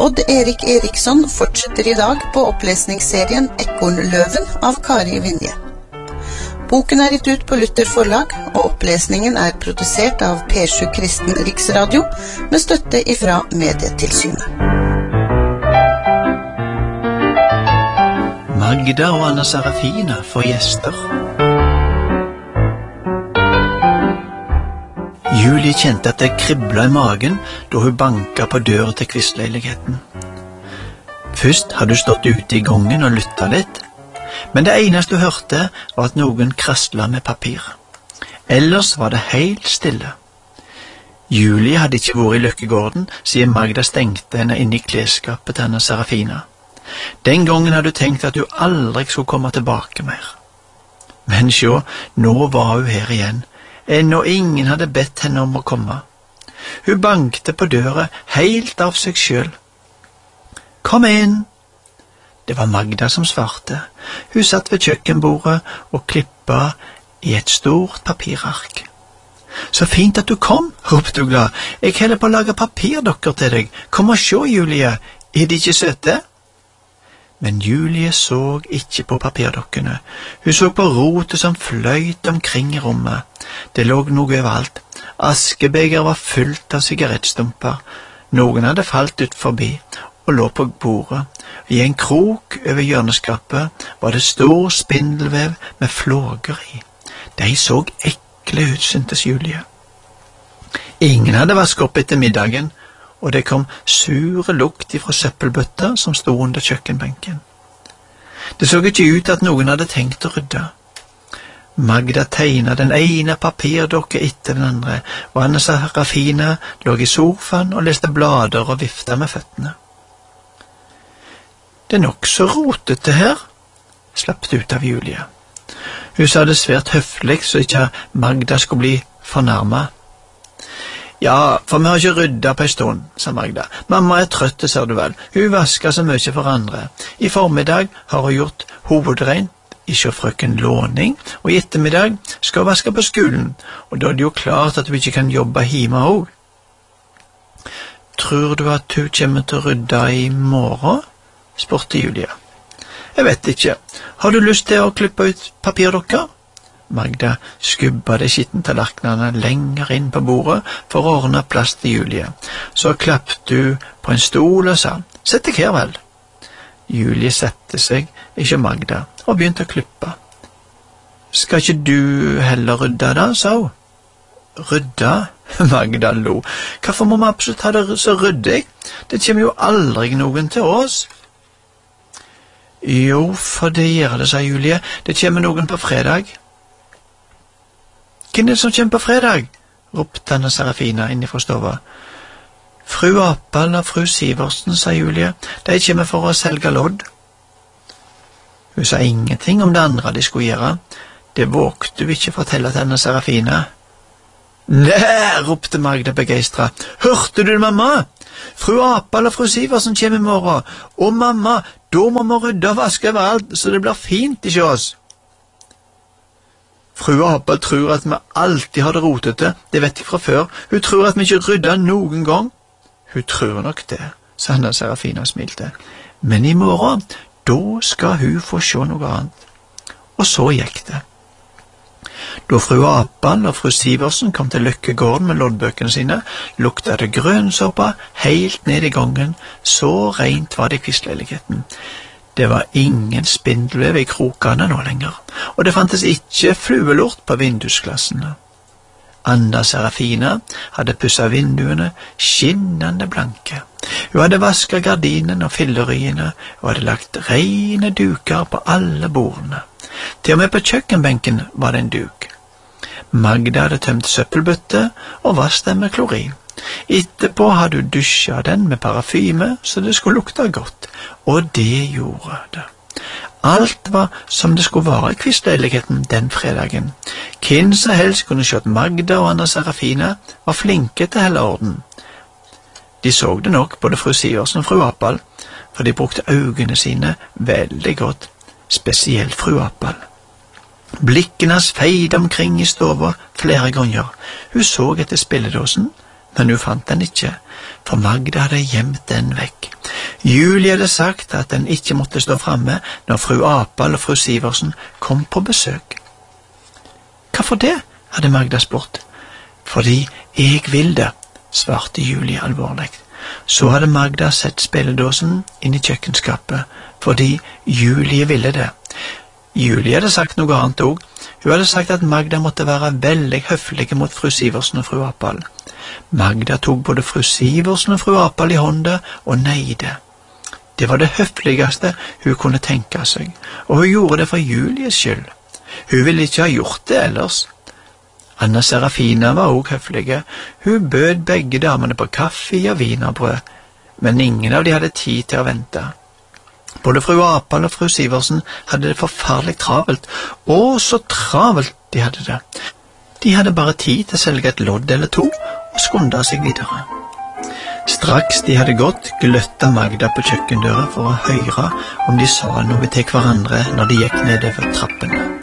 Odd Erik Eriksson fortsetter I dag på opplesningsserien Ekornløven av Kari Vinje. Boken gitt ut på Luther forlag, og opplesningen produsert av P7 Kristen Riksradio med støtte ifra Medietilsynet. Magda og Anna Serafina får gjester. Julie kjente at det kriblet I magen da hun banket på døra til kvistleiligheten. Først hadde hun stått ute I gangen og lyttet litt, men det eneste hun hørte var at noen kraslet med papir. Ellers var det helt stille. Julie hadde ikke vært I Løkkegården siden Magda stengte henne inne I klesskapet til Anna Serafina. Den gangen hadde hun tenkt at hun aldri skulle komme tilbake mer. Men sjå, nå var hun her igjen. Ennå ingen hadde bedt henne om å komme. Hun bankte på døra helt av seg selv. Kom inn! Det var Magda som svarte. Hun satt ved kjøkkenbordet og klippet I et stort papirark. Så fint at du kom, ropte hun glad. Jeg heller på å lage papirdokker til deg. Kom og se, Julie. De ikke søte? Men Julie så ikke på papirdokkene. Hun så på rotet som fløyt omkring I rommet. Det lå noe overalt. Askebeger var fullt av sigarettstumper. Noen hadde falt ut forbi og lå på bordet. I en krok over hjørneskapet var det stor spindelvev med flåger I. De så ekle ut, syntes Julie. Ingen hadde vasket opp etter middagen, og det kom sure lukt fra søppelbøtter som stod under kjøkkenbenken. Det så ikke ut at noen hadde tenkt å rydde. Magda tegnet den ene papirdokke etter den andre, og Anna Serafina lå I sofaen og leste blader og viftet med føttene. Det nok så rotete her, slapp det ut av Julie. Hun sa det svært høflig, så ikke Magda skulle bli fornærmet. Ja, for vi har ikke ryddet på en stund, sa Magda. Mamma trøtt, ser du vel. Hun vasker så mye for andre. I formiddag har hun gjort hovedrent ikke frøken Låning, og I ettermiddag skal hun vaske på skolen, og da det jo klart at hun ikke kan jobbe hjemme også. Tror du at hun kommer til å rydde I morgen? Spurte Julia. Jeg vet ikke. Har du lyst til å klippe ut papirdokker? Magda skubba de skittentallerkenene lenger inn på bordet for å ordne plass til Julie. Så klappte hun på en stol og sa, «Sett deg her vel». Julie satte seg, ikke Magda, og begynte å klippe. «Skal ikke du heller rydde da?» sa hun. «Rydde?» Magda lo. «Hvorfor må vi absolutt ha det så ryddig? Det kommer jo aldri noen til oss». «Jo, for det gjør det», sa Julie. «Det kommer noen på fredag». «Hvem det som kommer på fredag?» ropte Anna Serafina innifra stova. «Fru Apal og fru Sivertsen», sa Julie. «De kommer for å selge lodd». Hun sa ingenting om det andre de skulle gjøre. Det vågte hun ikke fortelle til Anna Serafina. «Nei!» ropte Magda begeistret. «Hørte du det, mamma? Fru Apal og fru Sivertsen kommer I morgen. Og mamma, da må vi rydde og vaske overalt, så det blir fint ikke oss». Fru Apal tror at vi alltid har det rotete, det vet jeg fra før. Hun tror at vi ikke rydder noen gang. Hun tror nok det, sa Anna Serafina og smilte. Men I morgen, da skal hun få se noe annet. Og så gikk det. Da fru Apal og fru Sivertsen kom til Løkkegården med loddbøkene sine, lukta det grønnsåpe helt ned I gangen, så rent var det I kvistleiligheten. Det var ingen spindelvev I krokene nå lenger, og det fantes ikke fluelort på vindusglassene. Anna Serafina hadde pusset vinduene skinnende blanke. Hun hadde vasket gardinene og filleriene, og hadde lagt rene duker på alle bordene. Til og med på kjøkkenbenken var det en duk. Magda hadde tømt søppelbøtte og vasket den med klorin. Etterpå hadde hun dusjet den med parafyme, så det skulle lukte godt, og det gjorde det. Alt var som det skulle være I kvistleiligheten den fredagen. Hvem som helst kunne se at Magda og Anna Serafina var flinke til hele orden. De så det nok, både fru Sivertsen og fru Apal, for de brukte øynene sine veldig godt, spesielt fru Apal. Blikken hans feide omkring I stova flere ganger. Hun så etter spilledåsen, men hun fant den ikke, for Magda hadde gjemt den vekk. Julie hadde sagt at den ikke måtte stå fremme når fru Apal og fru Sivertsen kom på besøk. Hvorfor det? Hadde Magda spurt. Fordi jeg vil det, svarte Julie alvorlig. Så hadde Magda sett spilledåsen inn i kjøkkenskapet, fordi Julie ville det. Julie hadde sagt noe annet også. Hun hadde sagt at Magda måtte være veldig høflig mot fru Sivertsen og fru Apal. Magda tok både fru Sivertsen og fru Apal i hånda og neide. Det var det høfligste hun kunne tenke seg, og hun gjorde det for Julies skyld. Hun ville ikke ha gjort det ellers. Anna Serafina var også høflige. Hun bød begge damene på kaffe og wienerbrød, men ingen av de hadde tid til å vente. Både fru Apal og fru Sivertsen hadde det forferdelig travelt, og så travelt de hadde det. De hadde bare tid til å selge et lodd eller to og skynde seg videre. Straks de hadde gått, gløtta Magda på kjøkkendøra for å høre om de sa noe til hverandre når de gikk nedover trappene.